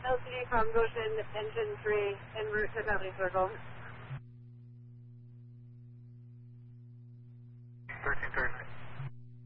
LCD from Goshen, engine 3, en route to Family Circle.